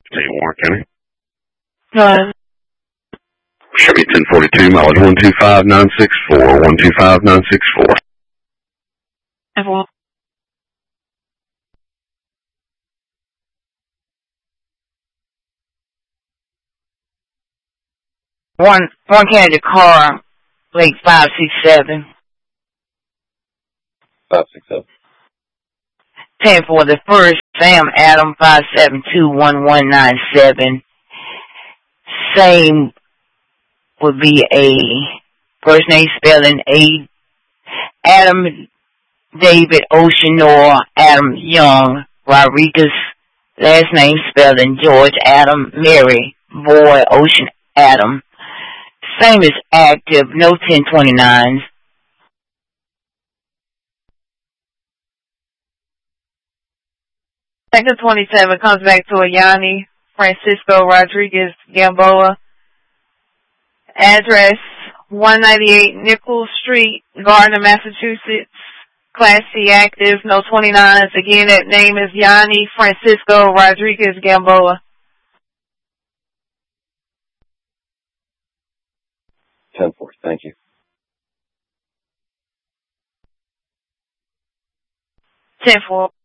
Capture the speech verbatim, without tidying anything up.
Saint Warren County. Hello. Chevy ten forty-two, mileage one two five nine six four, one two five nine six four. Everyone. One, one Canada car, Lake five six seven. five six seven. ten for the first, Sam Adam five seven two one one nine seven. Same would be a first name spelling A. Adam David Ocean Noah Adam Young Rodriguez. Last name spelling George Adam Mary Boy Ocean Adam. Same is active, no ten twenty-nines. Second twenty-seven comes back to a Yanni Francisco Rodriguez Gamboa. Address one ninety-eight Nichols Street, Gardner, Massachusetts. Class C active, no twenty-nines. Again, that name is Yanni Francisco Rodriguez Gamboa. ten four, thank you. ten four.